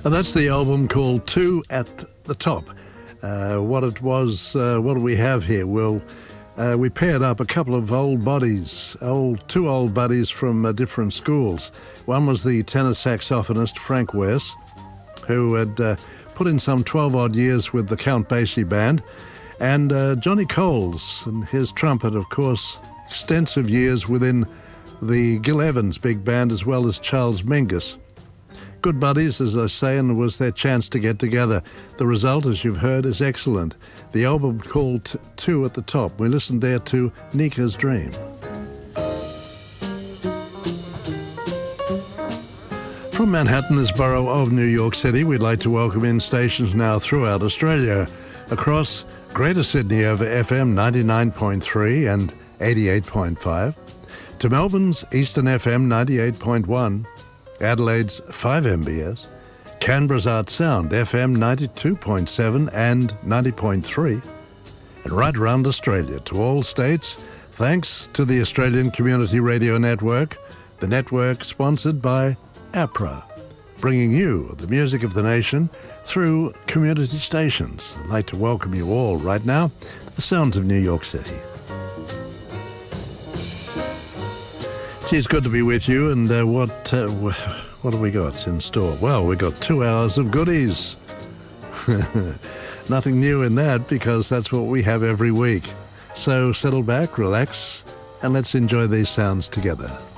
And that's the album called Two at the Top. What it was, what do we have here? Well, we paired up a couple of two old buddies from different schools. One was the tenor saxophonist Frank West, who had put in some 12-odd years with the Count Basie Band, and Johnny Coles and his trumpet, of course, extensive years within the Gil Evans Big Band, as well as Charles Mingus. Good buddies, as I say, and it was their chance to get together. The result, as you've heard, is excellent. The album called Two at the Top. We listened there to Nika's Dream. From Manhattan, this borough of New York City, we'd like to welcome in stations now throughout Australia, across Greater Sydney over FM 99.3 and 88.5, to Melbourne's Eastern FM 98.1, Adelaide's 5MBS, Canberra's Art Sound FM 92.7 and 90.3, and right around Australia to all states, thanks to the Australian Community Radio Network, the network sponsored by APRA, bringing you the music of the nation through community stations. I'd like to welcome you all right now to the sounds of New York City. Gee, it's good to be with you, and what have we got in store? Well, we got 2 hours of goodies. Nothing new in that, because that's what we have every week. So settle back, relax, and let's enjoy these sounds together.